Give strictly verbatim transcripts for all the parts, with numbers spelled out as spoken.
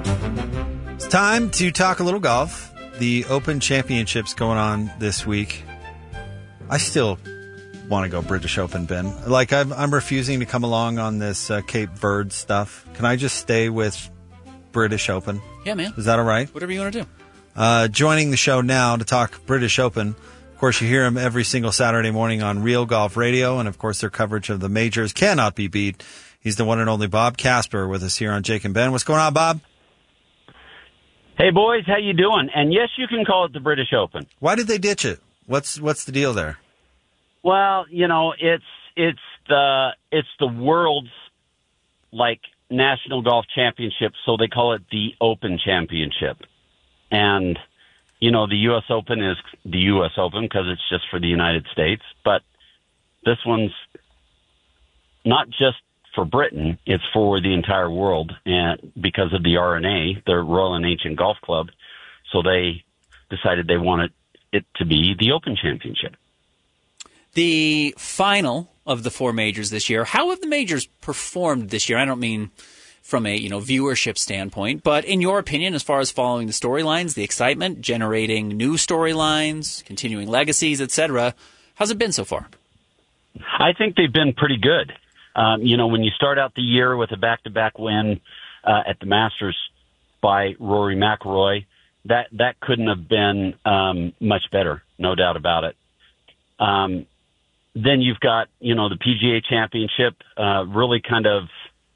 It's time to talk a little golf. The Open Championships going on this week. I still want to go British Open, Ben. Like, I'm, I'm refusing to come along on this uh, Cape Verde stuff. Can I just stay with British Open? Yeah, man. Is that all right? Whatever you want to do. Uh, joining the show now to talk British Open. Of course, you hear him every single Saturday morning on Real Golf Radio, and of course, their coverage of the majors cannot be beat. He's the one and only Bob Casper with us here on Jake and Ben. What's going on, Bob? Hey, boys, how you doing? And yes, you can call it the British Open. Why did they ditch it? What's what's the deal there? Well, you know, it's it's the it's the world's like national golf championship, so they call it the Open Championship. And you know, the U S Open is the U S Open because it's just for the United States, but this one's not just for Britain, it's for the entire world, and because of the R N A, the Royal and Ancient Golf Club, so they decided they wanted it to be the Open Championship. The final of the four majors this year, how have the majors performed this year? I don't mean from a you know viewership standpoint, but in your opinion, as far as following the storylines, the excitement, generating new storylines, continuing legacies, et cetera, how's it been so far? I think they've been pretty good. Um, you know, when you start out the year with a back-to-back win uh, at the Masters by Rory McIlroy, that that couldn't have been um, much better, no doubt about it. Um, then you've got, you know, the P G A Championship, uh, really kind of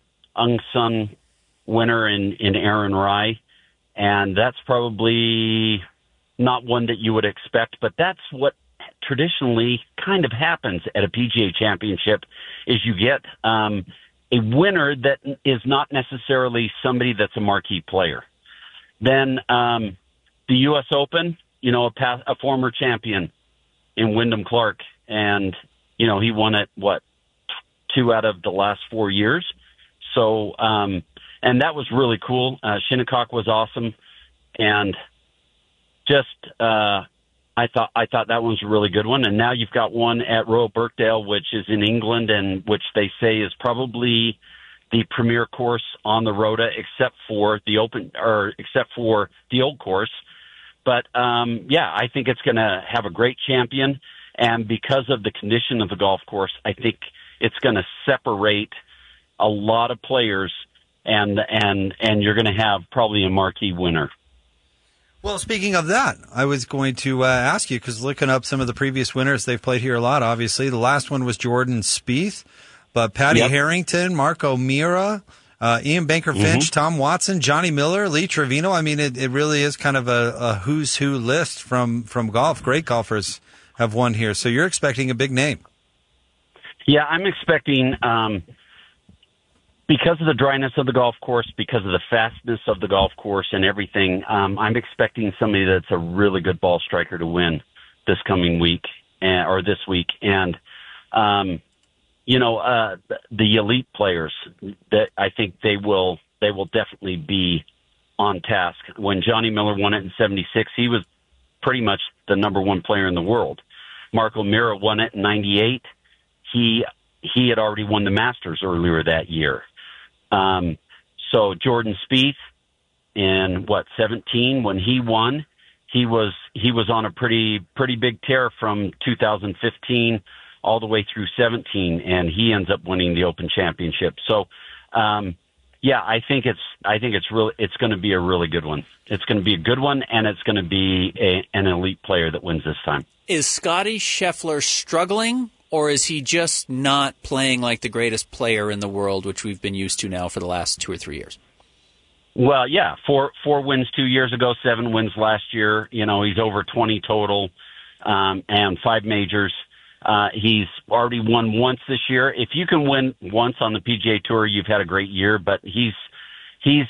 unsung winner in, in Aaron Rai, and that's probably not one that you would expect, but that's what traditionally kind of happens at a P G A Championship is you get um, a winner that is not necessarily somebody that's a marquee player. Then um, the U S Open, you know, a, past, a former champion in Wyndham Clark, and, you know, he won it, what, two out of the last four years. So, um, and that was really cool. Uh, Shinnecock was awesome, and just uh, I thought I thought that one's a really good one. And now you've got one at Royal Birkdale, which is in England, and which they say is probably the premier course on the Rota, except for the open or except for the old course. But um, yeah, I think it's going to have a great champion, and because of the condition of the golf course, I think it's going to separate a lot of players, and and and you're going to have probably a marquee winner. Well, speaking of that, I was going to uh, ask you, because looking up some of the previous winners, they've played here a lot, obviously. The last one was Jordan Spieth, but Patty yep. Harrington, Mark O'Meara, uh, Ian Banker-Finch, mm-hmm. Tom Watson, Johnny Miller, Lee Trevino. I mean, it, it really is kind of a, a who's who list from, from golf. Great golfers have won here. So you're expecting a big name. Yeah, I'm expecting... Um, Because of the dryness of the golf course, because of the fastness of the golf course and everything, um, I'm expecting somebody that's a really good ball striker to win this coming week and, or this week. And, um, you know, uh, the elite players, that I think they will they will definitely be on task. When Johnny Miller won it in seventy-six, he was pretty much the number one player in the world. Mark O'Meara won it in ninety-eight. He he had already won the Masters earlier that year. Um, so Jordan Spieth in what, seventeen, when he won, he was, he was on a pretty, pretty big tear from two thousand fifteen all the way through seventeen, and he ends up winning the Open Championship. So, um, yeah, I think it's, I think it's really, it's going to be a really good one. It's going to be a good one, and it's going to be a, an elite player that wins this time. Is Scotty Scheffler struggling? Or is he just not playing like the greatest player in the world, which we've been used to now for the last two or three years? Well, yeah, four four wins two years ago, seven wins last year. You know, he's over twenty total, um, and five majors. Uh, he's already won once this year. If you can win once on the P G A Tour, you've had a great year. But he's he's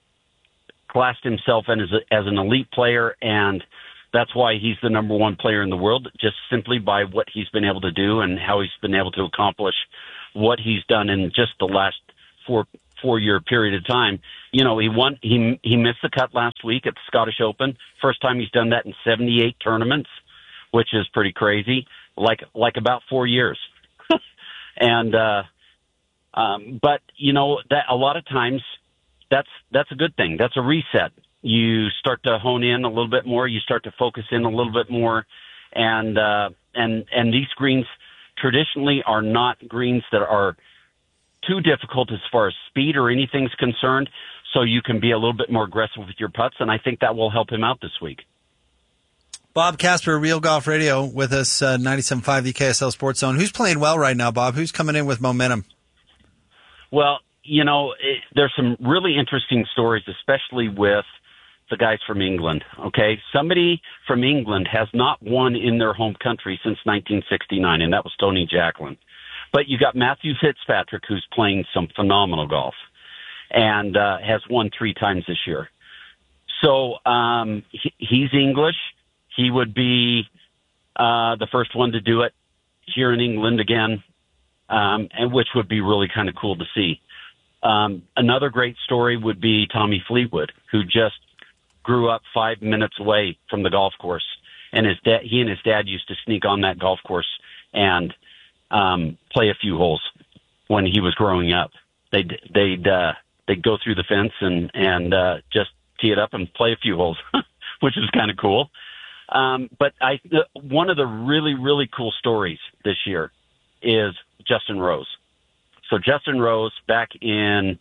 classed himself as a, as an elite player, and that's why he's the number one player in the world, just simply by what he's been able to do and how he's been able to accomplish what he's done in just the last four four year period of time. You know, he won. He he missed the cut last week at the Scottish Open. First time he's done that in seventy-eight tournaments, which is pretty crazy. Like like about four years. and uh, um, but you know that a lot of times that's that's a good thing. That's a reset. You start to hone in a little bit more. You start to focus in a little bit more, and uh, and and these greens traditionally are not greens that are too difficult as far as speed or anything's concerned. So you can be a little bit more aggressive with your putts, and I think that will help him out this week. Bob Casper, Real Golf Radio, with us, uh, ninety-seven point five the K S L Sports Zone. Who's playing well right now, Bob? Who's coming in with momentum? Well, you know, it, there's some really interesting stories, especially with the guys from England, okay? Somebody from England has not won in their home country since nineteen sixty-nine, and that was Tony Jacklin. But you got Matthew Fitzpatrick, who's playing some phenomenal golf and uh, has won three times this year. So um, he, he's English. He would be uh, the first one to do it here in England again, um, and which would be really kind of cool to see. Um, another great story would be Tommy Fleetwood, who just grew up five minutes away from the golf course, and his dad, he and his dad used to sneak on that golf course and um, play a few holes when he was growing up. They'd they'd uh, they'd go through the fence and and uh, just tee it up and play a few holes, which is kind of cool. Um, but I the, one of the really really cool stories this year is Justin Rose. So Justin Rose back in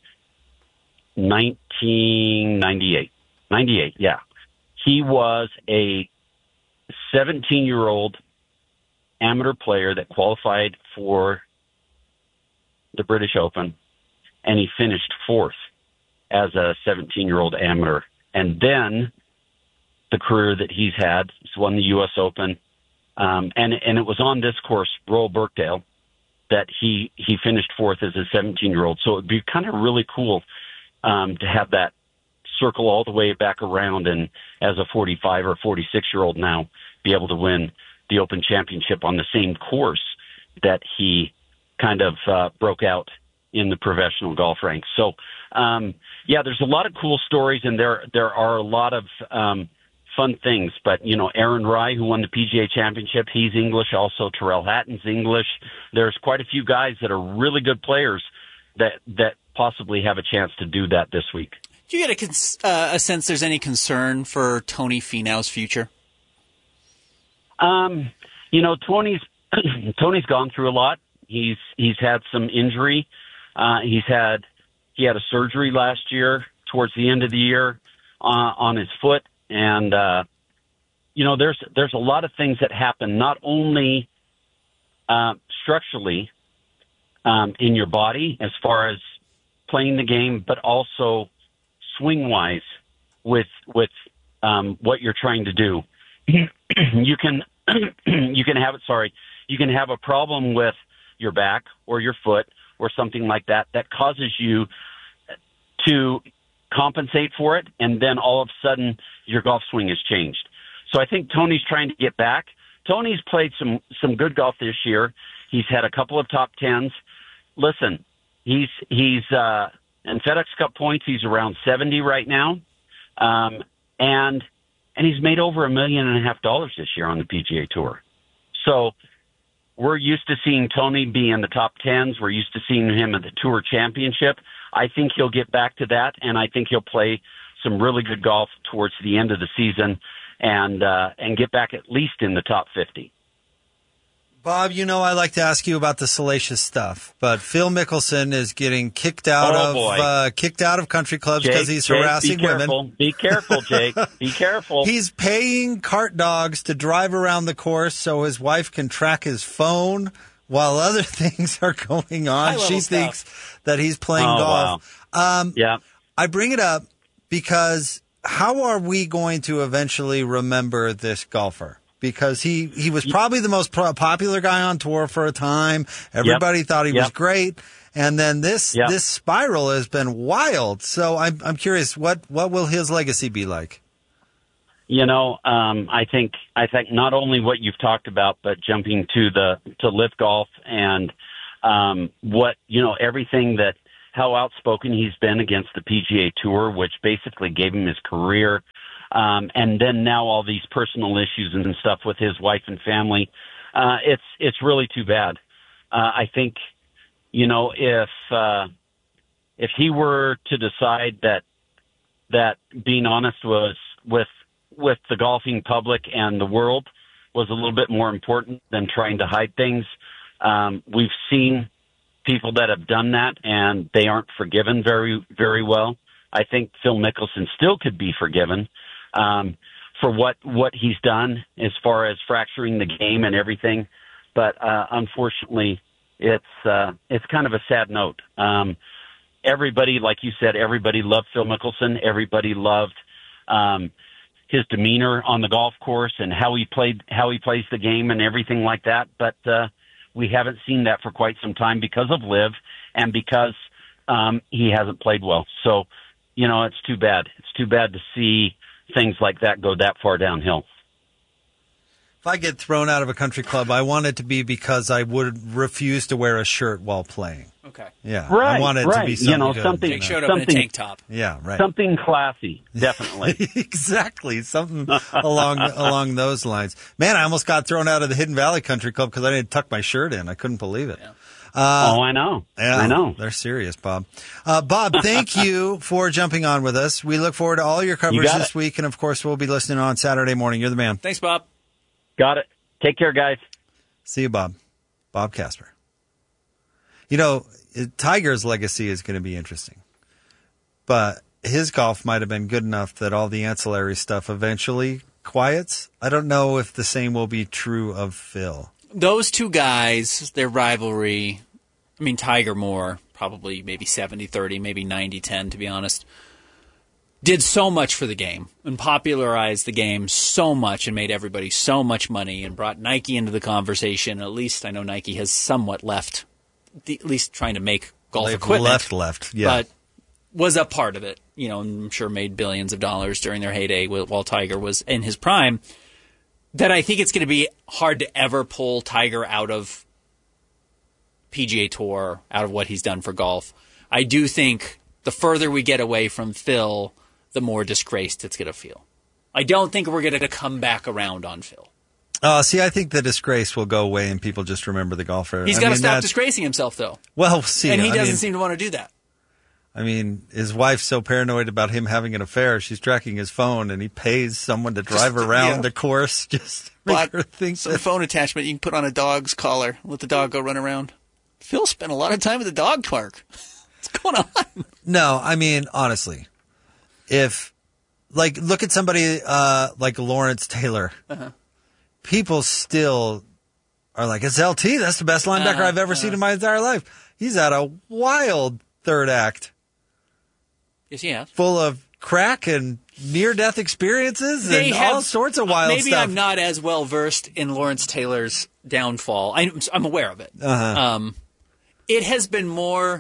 nineteen ninety-eight. ninety-eight, yeah. He was a seventeen-year-old amateur player that qualified for the British Open, and he finished fourth as a seventeen-year-old amateur. And then the career that he's had, he's won the U S Open, um, and and it was on this course, Royal Birkdale, that he, he finished fourth as a seventeen-year-old. So it would be kind of really cool um, to have that circle all the way back around and as a forty-five or forty-six-year-old now be able to win the Open Championship on the same course that he kind of uh, broke out in the professional golf ranks. So, um, yeah, there's a lot of cool stories, and there there are a lot of um, fun things. But, you know, Aaron Rai, who won the P G A Championship, he's English. Also, Terrell Hatton's English. There's quite a few guys that are really good players that that possibly have a chance to do that this week. Do you get a, cons- uh, a sense there's any concern for Tony Finau's future? Um, you know, Tony's Tony's gone through a lot. He's he's had some injury. Uh, he's had he had a surgery last year towards the end of the year uh, on his foot, and uh, you know, there's there's a lot of things that happen not only uh, structurally um, in your body as far as playing the game, but also swing wise with with um, what you're trying to do. you can you can have it sorry you can have a problem with your back or your foot or something like that that causes you to compensate for it, and then all of a sudden your golf swing has changed. So I think Tony's trying to get back. Tony's played some some good golf this year. He's had a couple of top tens. Listen, he's he's uh in FedEx Cup points, he's around seventy right now. Um, and and he's made over a million and a half dollars this year on the P G A Tour. So we're used to seeing Tony be in the top tens. We're used to seeing him at the Tour Championship. I think he'll get back to that, and I think he'll play some really good golf towards the end of the season and uh, and get back at least in the top fifty. Bob, you know I like to ask you about the salacious stuff, but Phil Mickelson is getting kicked out oh, of boy. uh, kicked out of country clubs because he's Jake, harassing be careful. women. Be careful, Jake. Be careful. He's paying cart dogs to drive around the course so his wife can track his phone while other things are going on. She stuff. thinks that he's playing oh, golf. Wow. Um, yeah. I bring it up because how are we going to eventually remember this golfer? Because he, he was probably the most pro- popular guy on tour for a time. Everybody yep. thought he yep. was great. And then this yep. this spiral has been wild. So I'm I'm curious, what, what will his legacy be like? You know, um, I think I think not only what you've talked about, but jumping to the to Live Golf and um, what you know everything that how outspoken he's been against the P G A Tour, which basically gave him his career. Um, and then now all these personal issues and stuff with his wife and family. Uh, it's, it's really too bad. Uh, I think, you know, if, uh, if he were to decide that that being honest was with with the golfing public and the world was a little bit more important than trying to hide things, um, we've seen people that have done that, and they aren't forgiven very, very well. I think Phil Mickelson still could be forgiven um, for what what he's done as far as fracturing the game and everything. But uh, unfortunately, it's uh, it's kind of a sad note. Um, everybody, like you said, everybody loved Phil Mickelson. Everybody loved um, his demeanor on the golf course and how he played, how he plays the game and everything like that. But uh, we haven't seen that for quite some time because of Liv and because um, he hasn't played well. So, you know, it's too bad. It's too bad to see things like that go that far downhill. If I get thrown out of a country club, I want it to be because I would refuse to wear a shirt while playing. Okay. Yeah. Right, I want it right. to be something you know, good, something, Jake showed you know, up in a tank top. Yeah, right. Something classy, definitely. Exactly. Something along along those lines. Man, I almost got thrown out of the Hidden Valley Country Club because I didn't tuck my shirt in. I couldn't believe it. Yeah. Uh, oh, I know. Yeah, I know. They're serious, Bob. Uh, Bob, thank you for jumping on with us. We look forward to all your coverage You got this it. week, and of course, we'll be listening on Saturday morning. You're the man. Thanks, Bob. Got it. Take care, guys. See you, Bob. Bob Casper. You know, Tiger's legacy is going to be interesting, but his golf might have been good enough that all the ancillary stuff eventually quiets. I don't know if the same will be true of Phil. Those two guys, their rivalry, I mean, Tiger more, probably maybe seventy thirty, maybe ninety ten, to be honest, did so much for the game and popularized the game so much and made everybody so much money and brought Nike into the conversation. At least I know Nike has somewhat left, at least trying to make golf They've equipment. left, left, yeah. But was a part of it, you know, and I'm sure made billions of dollars during their heyday while Tiger was in his prime. That I think it's going to be hard to ever pull Tiger out of P G A Tour, out of what he's done for golf. I do think the further we get away from Phil, the more disgraced it's going to feel. I don't think we're going to come back around on Phil. Uh, see, I think the disgrace will go away and people just remember the golfer. He's I got to mean, stop that- disgracing himself, though. Well, see. And he I doesn't mean, seem to want to do that. I mean, his wife's so paranoid about him having an affair, she's tracking his phone, and he pays someone to drive Just, around yeah. the course just to make But her think some that. phone attachment you can put on a dog's collar. Let the dog go run around. Phil spent a lot of time at the dog park. What's going on? No, I mean, honestly, if, like, look at somebody uh, like Lawrence Taylor. Uh-huh. People still are like, it's L T. That's the best linebacker Uh-huh, I've ever uh-huh. seen in my entire life. He's had a wild third act Yes, he has. full of crack and near-death experiences They and have- all sorts of wild maybe stuff. I'm not as well versed in Lawrence Taylor's downfall. I'm, I'm aware of it. Uh-huh. Um, it has been more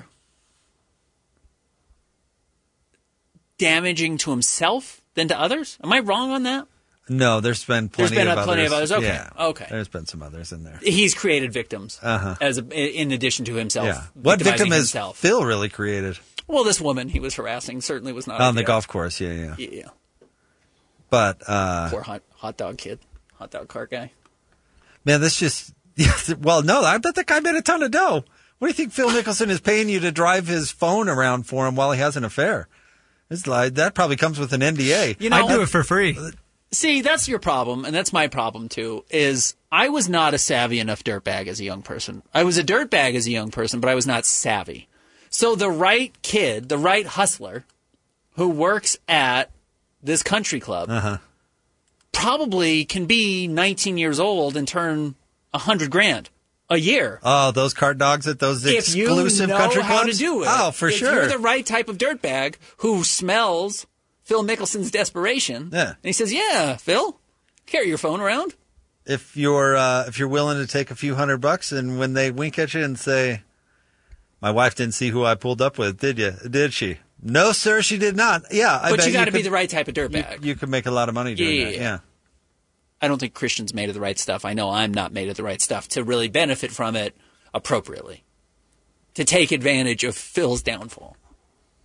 damaging to himself than to others. Am I wrong on that? No, there's been plenty There's been of a- plenty of others. others. Okay. Yeah. Okay. There's been some others in there. He's created victims Uh-huh. as a, in addition to himself. Yeah. What victim victimizing has himself. Phil really created? Well, this woman he was harassing certainly was not On the ideal. golf course, yeah, yeah. Yeah, yeah. But, uh, Poor hot hot dog kid, hot dog cart guy. man, this just, well, no, I bet that guy made a ton of dough. What do you think Phil Mickelson is paying you to drive his phone around for him while he has an affair? It's like, that probably comes with an N D A. You know, I do it for free. See, that's your problem, and that's my problem too, is I was not a savvy enough dirtbag as a young person. I was a dirtbag as a young person, but I was not savvy. So the right kid, the right hustler, who works at this country club, Uh-huh. probably can be nineteen years old and turn a hundred grand a year. Oh, those cart dogs at those If you exclusive know country how clubs? to do it. Oh, for if sure. you're the right type of dirtbag who smells Phil Mickelson's desperation, Yeah. and he says, yeah, Phil, carry your phone around. if you're uh, if you're willing to take a few hundred bucks, and when they wink at you and say, "My wife didn't see who I pulled up with, did you? Did she?" No, sir, she did not. Yeah, I But bet you got to could- be the right type of You, dirtbag. you could make a lot of money doing Yeah, that. yeah, Yeah. yeah. I don't think Christian's made of the right stuff. I know I'm not made of the right stuff to really benefit from it appropriately, to take advantage of Phil's downfall.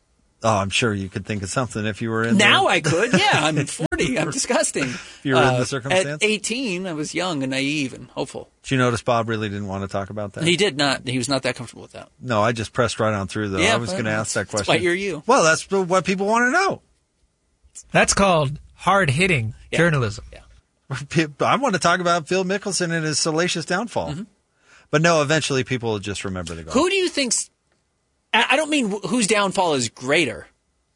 Oh, I'm sure you could think of something if you were in Now there. I could. Yeah, I'm forty. I'm disgusting. If you were uh, in the circumstance? At eighteen, I was young and naive and hopeful. Did you notice Bob really didn't want to talk about that? He did not. He was not that comfortable with that. No, I just pressed right on through, though. Yeah, I was going to ask that question. That's why you're you. Well, that's what people want to know. That's called hard-hitting Yeah. journalism. Yeah. I want to talk about Phil Mickelson and his salacious downfall. Mm-hmm. But no, eventually people will just remember the golf. Who do you think's... I I don't mean wh- whose downfall is greater.